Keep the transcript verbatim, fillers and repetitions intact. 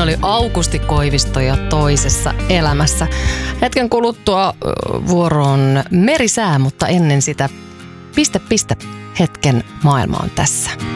oli Aukusti Koivisto ja Toisessa elämässä. Hetken kuluttua vuoroon merisää, mutta ennen sitä piste piste hetken maailma on tässä.